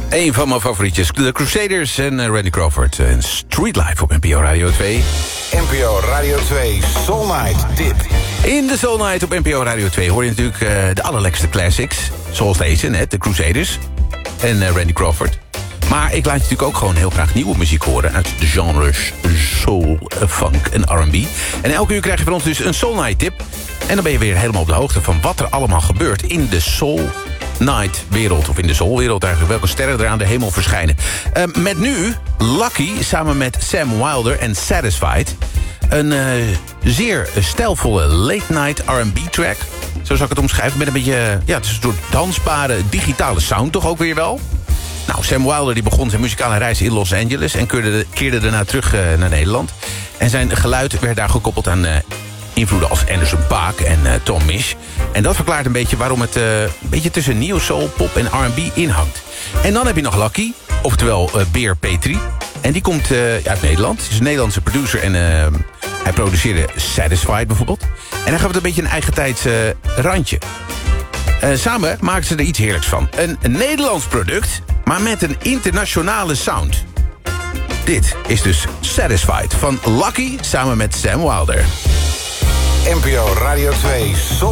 Een van mijn favorietjes, de Crusaders en Randy Crawford. En Street Life op NPO Radio 2. NPO Radio 2 Soul Night Tip. In de Soul Night op NPO Radio 2 hoor je natuurlijk de allerlekste classics. Zoals deze, net, de Crusaders en Randy Crawford. Maar ik laat je natuurlijk ook gewoon heel graag nieuwe muziek horen... uit de genres soul, funk en R&B. En elke uur krijg je van ons dus een Soul Night tip. En dan ben je weer helemaal op de hoogte van wat er allemaal gebeurt... in de Soul Night wereld, of in de soulwereld eigenlijk. Welke sterren er aan de hemel verschijnen. Met nu Lucky samen met Sam Wilder en Satisfied. Een zeer stijlvolle late night R&B track. Zo zou ik het omschrijven. Met een beetje, ja, het is een soort dansbare digitale sound toch ook weer wel. Nou, Sam Wilder die begon zijn muzikale reis in Los Angeles... en keerde daarna terug naar Nederland. En zijn geluid werd daar gekoppeld aan invloeden als Anderson .Paak en Tom Misch. En dat verklaart een beetje waarom het een beetje tussen neo soul, pop en R&B inhangt. En dan heb je nog Lucky, oftewel Beer Petrie. En die komt uit Nederland. Hij is een Nederlandse producer en hij produceerde Satisfied bijvoorbeeld. En hij gaf het een beetje een eigen tijds randje. Samen maakten ze er iets heerlijks van. Een Nederlands product, maar met een internationale sound. Dit is dus Satisfied van Lucky samen met Sam Wilder. NPO Radio 2 Soul